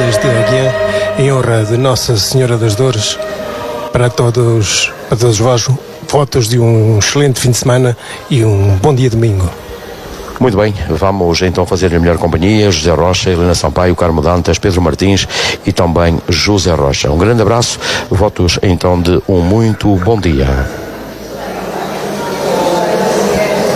Dores de Aguiã, em honra de Nossa Senhora das Dores, para todos vós, votos de um excelente fim de semana e um bom dia domingo. Muito bem, vamos então fazer a melhor companhia: José Rocha, Helena Sampaio, Carmo Dantas, Pedro Martins e também José Rocha. Um grande abraço, votos então de um muito bom dia.